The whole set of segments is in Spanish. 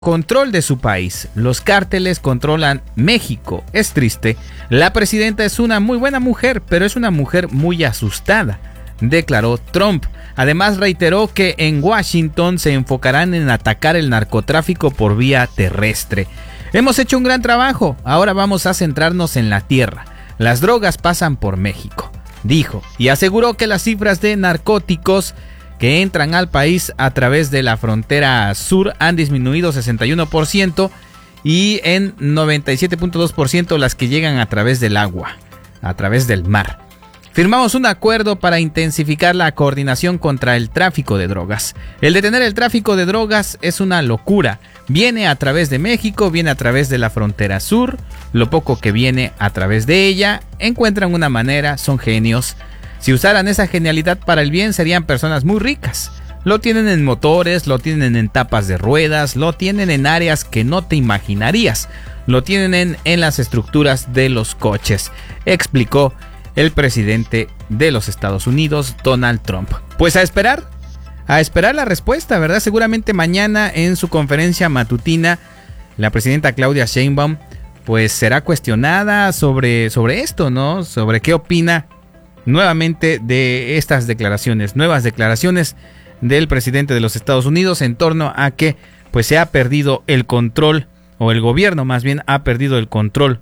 control de su país. Los cárteles controlan México. Es triste. La presidenta es una muy buena mujer, pero es una mujer muy asustada, declaró Trump. Además reiteró que en Washington se enfocarán en atacar el narcotráfico por vía terrestre. Hemos hecho un gran trabajo, ahora vamos a centrarnos en la tierra. Las drogas pasan por México, dijo, y aseguró que las cifras de narcóticos que entran al país a través de la frontera sur han disminuido 61% y en 97.2% las que llegan a través del agua, a través del mar. Firmamos un acuerdo para intensificar la coordinación contra el tráfico de drogas. El detener el tráfico de drogas es una locura. Viene a través de México, viene a través de la frontera sur. Lo poco que viene a través de ella, encuentran una manera, son genios. Si usaran esa genialidad para el bien, serían personas muy ricas. Lo tienen en motores, lo tienen en tapas de ruedas, lo tienen en áreas que no te imaginarías. Lo tienen en las estructuras de los coches, explicó el presidente de los Estados Unidos, Donald Trump. Pues a esperar la respuesta, ¿verdad? Seguramente mañana en su conferencia matutina, la presidenta Claudia Sheinbaum pues será cuestionada sobre esto, ¿no? Sobre qué opina nuevamente de estas declaraciones, nuevas declaraciones del presidente de los Estados Unidos en torno a que pues se ha perdido el control, o el gobierno más bien ha perdido el control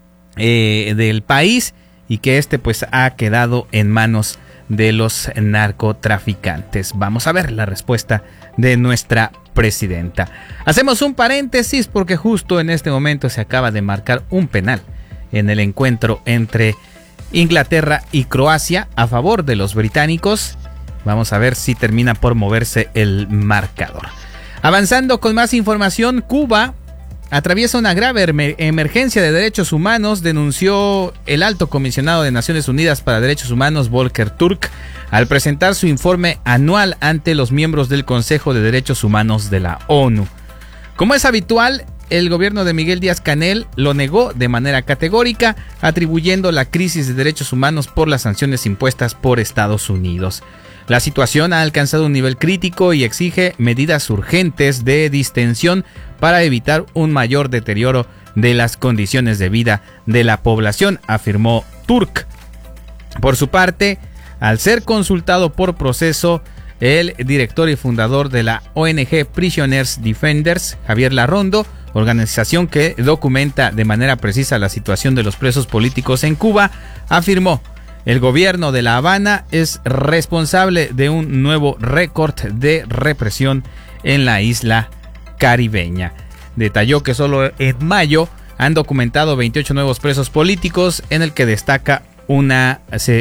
del país, y que pues ha quedado en manos de los narcotraficantes. Vamos a ver la respuesta de nuestra presidenta. Hacemos un paréntesis porque justo en este momento se acaba de marcar un penal en el encuentro entre Inglaterra y Croacia a favor de los británicos. Vamos a ver si termina por moverse el marcador. Avanzando con más información, Cuba atraviesa una grave emergencia de derechos humanos, denunció el alto comisionado de Naciones Unidas para Derechos Humanos, Volker Turk, al presentar su informe anual ante los miembros del Consejo de Derechos Humanos de la ONU. Como es habitual, el gobierno de Miguel Díaz-Canel lo negó de manera categórica, atribuyendo la crisis de derechos humanos por las sanciones impuestas por Estados Unidos. La situación ha alcanzado un nivel crítico y exige medidas urgentes de distensión para evitar un mayor deterioro de las condiciones de vida de la población, afirmó Turk. Por su parte, al ser consultado por Proceso, el director y fundador de la ONG Prisoners Defenders, Javier Larrondo, organización que documenta de manera precisa la situación de los presos políticos en Cuba, afirmó: el gobierno de La Habana es responsable de un nuevo récord de represión en la isla caribeña. Detalló que solo en mayo han documentado 28 nuevos presos políticos, en el que destaca una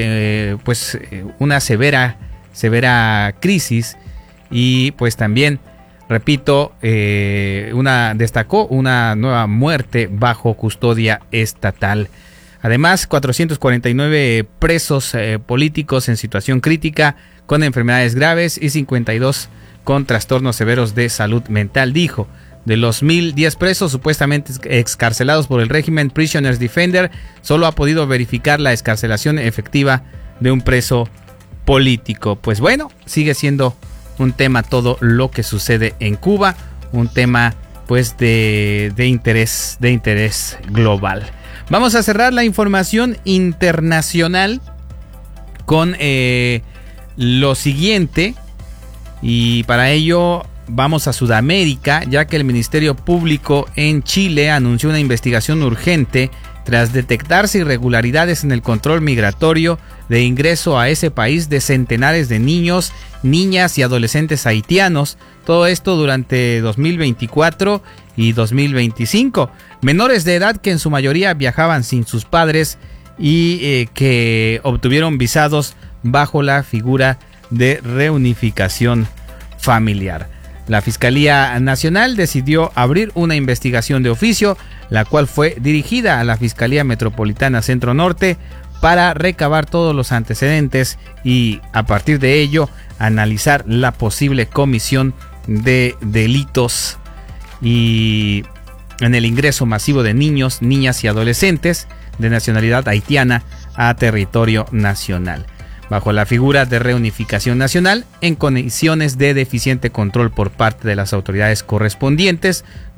severa crisis, y pues también, repito, destacó una nueva muerte bajo custodia estatal. Además, 449 presos políticos en situación crítica con enfermedades graves y 52 con trastornos severos de salud mental, dijo. De los 1,010 presos supuestamente excarcelados por el régimen, Prisoners Defender solo ha podido verificar la excarcelación efectiva de un preso político. Pues bueno, sigue siendo un tema todo lo que sucede en Cuba, un tema pues de interés global. Vamos a cerrar la información internacional con lo siguiente, y para ello vamos a Sudamérica, ya que el Ministerio Público en Chile anunció una investigación urgente tras detectarse irregularidades en el control migratorio de ingreso a ese país de centenares de niños, niñas y adolescentes haitianos. Todo esto durante 2024 y 2025. Menores de edad que en su mayoría viajaban sin sus padres y que obtuvieron visados bajo la figura de reunificación familiar. La Fiscalía Nacional decidió abrir una investigación de oficio, la cual fue dirigida a la Fiscalía Metropolitana Centro Norte para recabar todos los antecedentes y, a partir de ello, analizar la posible comisión de delitos y en el ingreso masivo de niños, niñas y adolescentes de nacionalidad haitiana a territorio nacional. bajo la figura de reunificación nacional en condiciones de deficiente control por parte de las autoridades correspondientes.